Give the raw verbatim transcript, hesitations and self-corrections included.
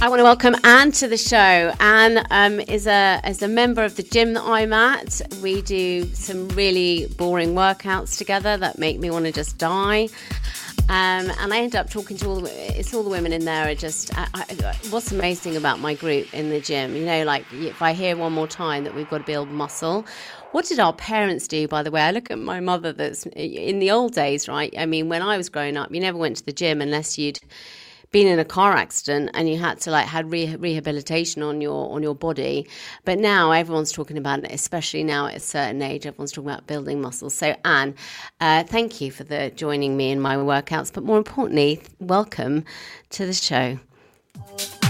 I want to welcome Anne to the show. Anne um, is a is a member of the gym that I'm at. We do some really boring workouts together that make me want to just die. Um, and I end up talking to all the, it's all the women in there are just, I, I, what's amazing about my group in the gym, you know, like if I hear one more time that we've got to build muscle, what did our parents do, by the way? I look at my mother that's in the old days, right? I mean, when I was growing up, you never went to the gym unless you'd been in a car accident and you had to like had re- rehabilitation on your on your body. But now everyone's talking about it, especially now at a certain age, everyone's talking about building muscles. So Anne, uh, thank you for the joining me in my workouts, but more importantly, welcome to the show.